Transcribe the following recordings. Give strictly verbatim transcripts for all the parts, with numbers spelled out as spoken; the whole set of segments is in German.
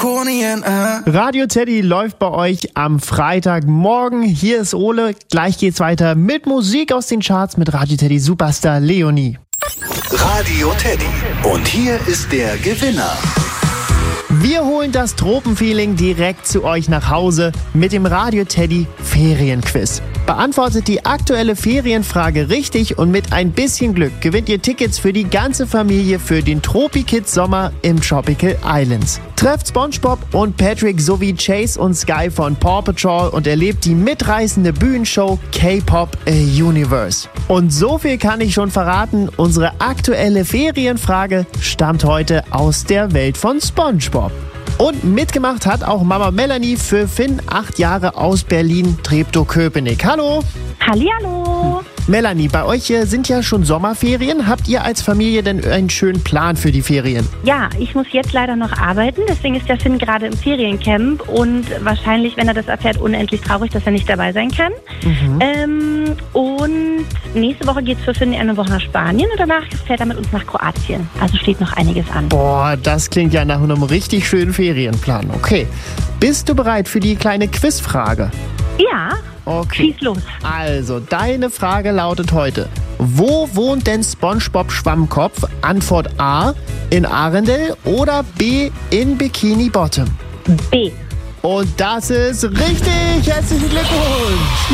draconian. Uh. Radio Teddy läuft bei euch am Freitagmorgen. Hier ist Ole. Gleich geht's weiter mit Musik aus den Charts mit Radio Teddy Superstar Leonie. Radio Teddy. Und hier ist der Gewinner. Wir holen das Tropenfeeling direkt zu euch nach Hause mit dem Radio Teddy Ferienquiz. Beantwortet die aktuelle Ferienfrage richtig und mit ein bisschen Glück gewinnt ihr Tickets für die ganze Familie für den Tropi-Kids Sommer im Tropical Islands. Trefft SpongeBob und Patrick sowie Chase und Sky von Paw Patrol und erlebt die mitreißende Bühnenshow K-Pop A Universe. Und so viel kann ich schon verraten, unsere aktuelle Ferienfrage stammt heute aus der Welt von SpongeBob. Und mitgemacht hat auch Mama Melanie für Finn, acht Jahre aus Berlin, Treptow-Köpenick. Hallo! Hallihallo! Melanie, bei euch sind ja schon Sommerferien. Habt ihr als Familie denn einen schönen Plan für die Ferien? Ja, ich muss jetzt leider noch arbeiten, deswegen ist der Finn gerade im Feriencamp und wahrscheinlich, wenn er das erfährt, unendlich traurig, dass er nicht dabei sein kann. Mhm. Ähm, und nächste Woche geht es für Finn eine Woche nach Spanien und danach fährt er mit uns nach Kroatien. Also steht noch einiges an. Boah, das klingt ja nach einem richtig schönen Ferienplan. Okay, bist du bereit für die kleine Quizfrage? Ja. Okay. Schieß los. Also, deine Frage lautet heute: Wo wohnt denn SpongeBob Schwammkopf? Antwort A, in Arendelle oder B, in Bikini Bottom? B. Und das ist richtig! Herzlichen Glückwunsch!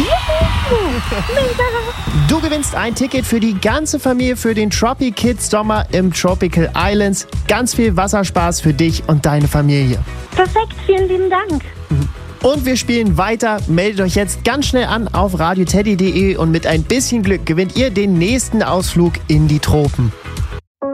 Du gewinnst ein Ticket für die ganze Familie für den Tropi Kids Sommer im Tropical Islands. Ganz viel Wasserspaß für dich und deine Familie. Perfekt, vielen lieben Dank. Und wir spielen weiter. Meldet euch jetzt ganz schnell an auf radioteddy punkt de und mit ein bisschen Glück gewinnt ihr den nächsten Ausflug in die Tropen.